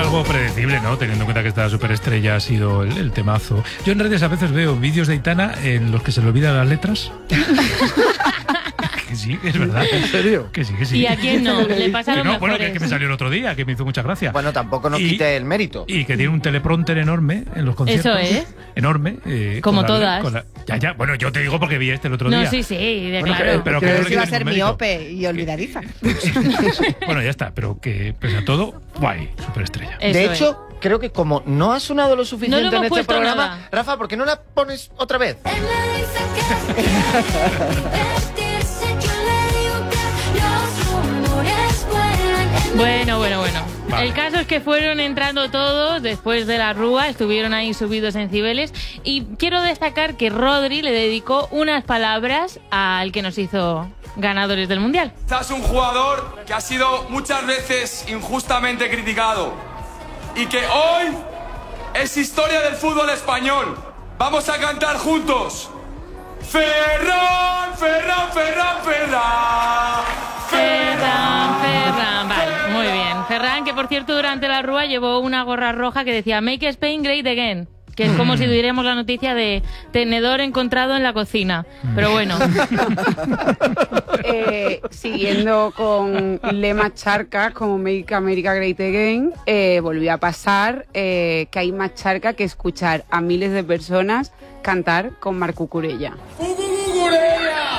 algo predecible, ¿no? Teniendo en cuenta que esta superestrella ha sido el temazo. Yo en redes a veces veo vídeos de Aitana en los que se le olvidan las letras. Que sí, es verdad. ¿En serio? Que sí, que sí. ¿Y a quién no? Le pasaron no, bueno, mejores. que me salió el otro día, que me hizo mucha gracia. Bueno, tampoco nos quite el mérito. Y que tiene un teleprompter enorme en los conciertos. Eso es. Enorme. Como todas. Ya, bueno, yo te digo porque vi el otro día. No, sí, Bueno, claro. pero que Pero no le si iba a quites ser ningún mérito. miope y olvidadiza. Bueno, ya está, pero que pese a todo, guay, superestrella. Eso De es. hecho, creo que como no ha sonado lo suficiente No lo hemos en este puesto programa, nada. Rafa, ¿por qué no la pones otra vez? Él me dice que divertirse, yo le digo que los rumores vuelan. Bueno. Vale. El caso es que fueron entrando todos después de la rúa, estuvieron ahí subidos en Cibeles y quiero destacar que Rodri le dedicó unas palabras al que nos hizo ganadores del Mundial. Es un jugador que ha sido muchas veces injustamente criticado y que hoy es historia del fútbol español. Vamos a cantar juntos. Ferran, Ferran, Ferran, Ferran. Ferran, vale, muy bien. Ferran, que por cierto durante la rúa llevó una gorra roja que decía Make Spain Great Again, que es como si diéramos la noticia de tenedor encontrado en la cocina. Pero bueno. Siguiendo con lemas charcas como Make America Great Again, volvió a pasar que hay más charca que escuchar a miles de personas cantar con Marc Cucurella. Cucurella,